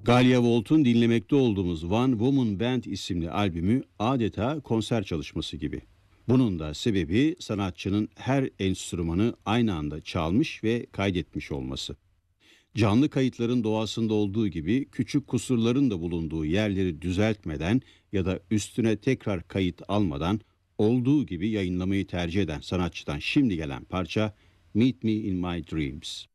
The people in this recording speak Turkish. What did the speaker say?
Galia Volt'un dinlemekte olduğumuz One Woman Band isimli albümü adeta konser çalışması gibi. Bunun da sebebi sanatçının her enstrümanı aynı anda çalmış ve kaydetmiş olması. Canlı kayıtların doğasında olduğu gibi küçük kusurların da bulunduğu yerleri düzeltmeden ya da üstüne tekrar kayıt almadan olduğu gibi yayınlamayı tercih eden sanatçıdan şimdi gelen parça Meet Me in My Dreams.